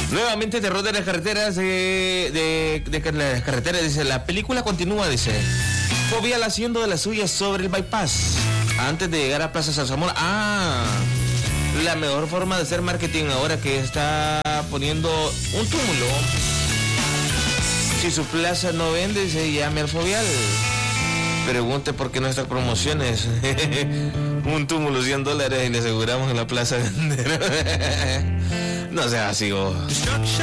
Nuevamente terror de las carreteras de las carreteras, dice, la película continúa, dice. Fobial haciendo de las suyas sobre el bypass antes de llegar a Plaza Zarzamora. La mejor forma de hacer marketing ahora que está poniendo un túmulo. Si su plaza no vende, se llame al Fobial. Pregunte por qué nuestras promociones. Un túmulo $100 y le aseguramos en la plaza vender. No sea así, vos.